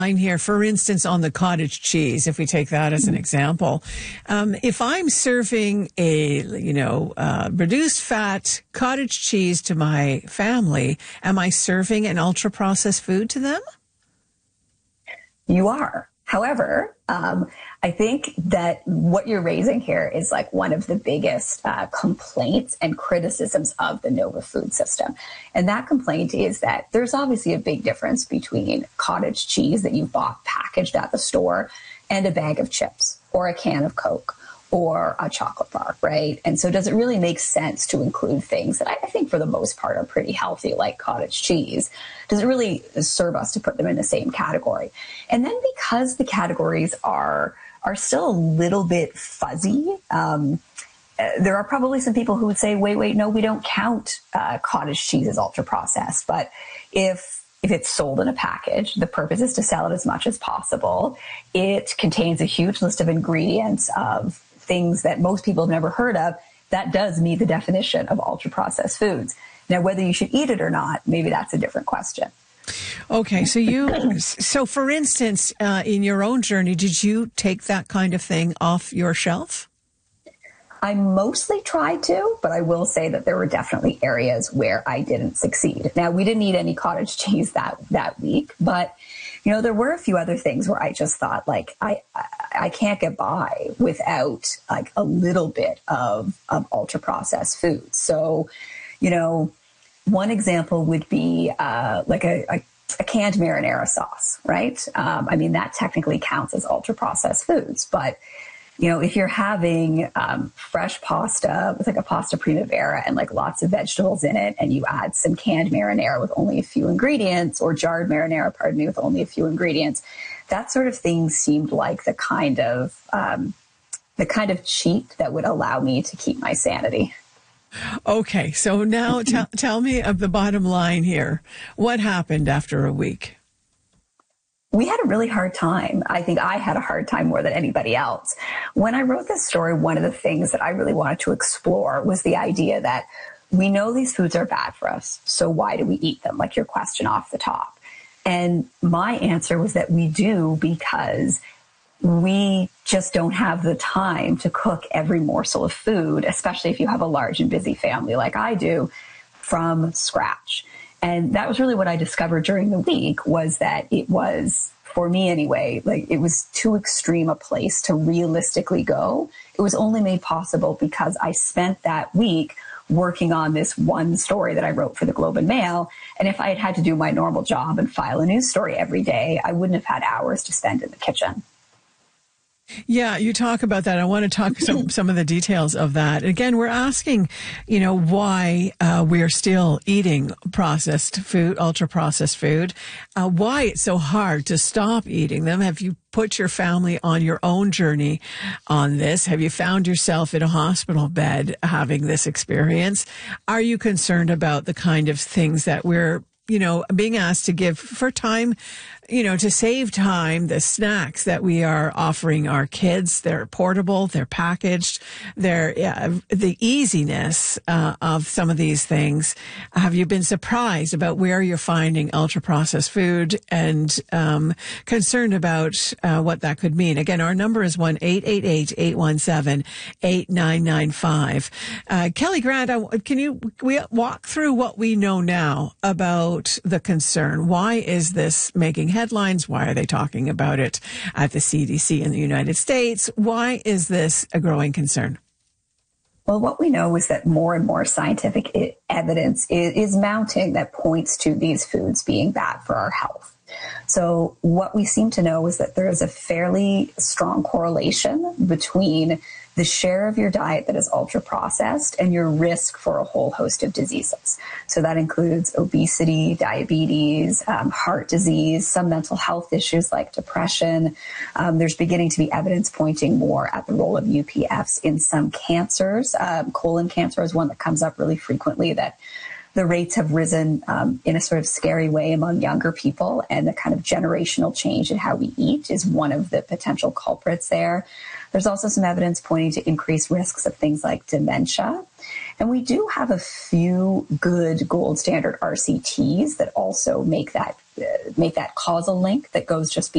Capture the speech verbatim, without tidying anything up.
Here, for instance, on the cottage cheese, if we take that as an example, um, if I'm serving a, you know, uh, reduced fat cottage cheese to my family, am I serving an ultra processed food to them? You are. However, um, I think that what you're raising here is like one of the biggest uh, complaints and criticisms of the Nova food system. And that complaint is that there's obviously a big difference between cottage cheese that you bought packaged at the store and a bag of chips or a can of Coke or a chocolate bar, right? And so does it really make sense to include things that I think for the most part are pretty healthy, like cottage cheese? Does it really serve us to put them in the same category? And then because the categories are are still a little bit fuzzy, um, uh, there are probably some people who would say, wait, wait, no, we don't count uh, cottage cheese as ultra processed. But if If it's sold in a package, the purpose is to sell it as much as possible. It contains a huge list of ingredients of things that most people have never heard of. That does meet the definition of ultra-processed foods. Now, whether you should eat it or not, maybe that's a different question. Okay, so you, so for instance, uh, in your own journey, did you take that kind of thing off your shelf? I mostly tried to, but I will say that there were definitely areas where I didn't succeed. Now, we didn't eat any cottage cheese that, that week, but, you know, there were a few other things where I just thought, like, I, I, I can't get by without, like, a little bit of, of ultra-processed food. So, you know, one example would be uh, like a, a, a canned marinara sauce, right? Um, I mean, that technically counts as ultra-processed foods, but you know, if you're having um, fresh pasta with like a pasta primavera and like lots of vegetables in it, and you add some canned marinara with only a few ingredients, or jarred marinara, pardon me, with only a few ingredients, that sort of thing seemed like the kind of um, the kind of cheat that would allow me to keep my sanity. Okay, so now t- tell me of the bottom line here. What happened after a week? We had a really hard time. I think I had a hard time more than anybody else. When I wrote this story, one of the things that I really wanted to explore was the idea that we know these foods are bad for us, so why do we eat them? Like your question off the top. And my answer was that we do because we just don't have the time to cook every morsel of food, especially if you have a large and busy family like I do, from scratch. And that was really what I discovered during the week, was that it was, for me anyway, like it was too extreme a place to realistically go. It was only made possible because I spent that week working on this one story that I wrote for the Globe and Mail. And if I had had to do my normal job and file a news story every day, I wouldn't have had hours to spend in the kitchen. Yeah, you talk about that. I want to talk some some of the details of that. Again, we're asking, you know, why uh, we're still eating processed food, ultra processed food, uh, why it's so hard to stop eating them. Have you put your family on your own journey on this? Have you found yourself in a hospital bed having this experience? Are you concerned about the kind of things that we're, you know, being asked to give for time, you know, to save time, the snacks that we are offering our kids? They're portable, they're packaged, they're yeah, the easiness uh, of some of these things. Have you been surprised about where you're finding ultra processed food, and um, concerned about uh, what that could mean? Again, our number is one eight eight eight, eight one seven, eight nine nine five. Uh, Kelly Grant, I, can you we walk through what we know now about the concern? Why is this making headlines? Why are they talking about it at the C D C in the United States? Why is this a growing concern? Well, what we know is that more and more scientific I- evidence is, is mounting that points to these foods being bad for our health. So what we seem to know is that there is a fairly strong correlation between the share of your diet that is ultra processed and your risk for a whole host of diseases. So that includes obesity, diabetes, um, heart disease, some mental health issues like depression. Um, there's beginning to be evidence pointing more at the role of U P Fs in some cancers. Um, colon cancer is one that comes up really frequently, that the rates have risen um, in a sort of scary way among younger people, and the kind of generational change in how we eat is one of the potential culprits there. There's also some evidence pointing to increased risks of things like dementia. And we do have a few good gold standard R C Ts that also make that uh, make that causal link that goes just beyond